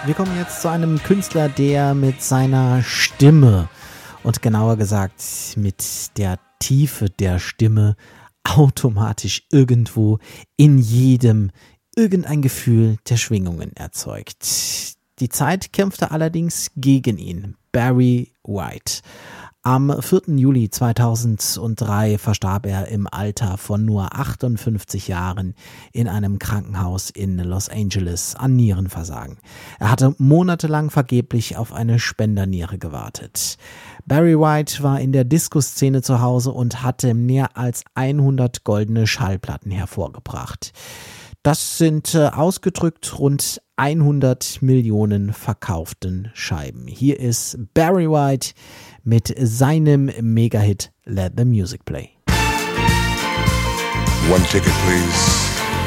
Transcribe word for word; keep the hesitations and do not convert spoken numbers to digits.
Wir kommen jetzt zu einem Künstler, der mit seiner Stimme und genauer gesagt mit der Tiefe der Stimme automatisch irgendwo in jedem irgendein Gefühl der Schwingungen erzeugt. Die Zeit kämpfte allerdings gegen ihn. Barry White. Am vierten Juli zweitausenddrei verstarb er im Alter von nur achtundfünfzig Jahren in einem Krankenhaus in Los Angeles an Nierenversagen. Er hatte monatelang vergeblich auf eine Spenderniere gewartet. Barry White war in der Disco-Szene zu Hause und hatte mehr als hundert goldene Schallplatten hervorgebracht. Das sind äh, ausgedrückt rund hundert Millionen verkauften Scheiben. Hier ist Barry White mit seinem Megahit Let the Music Play. One ticket, please.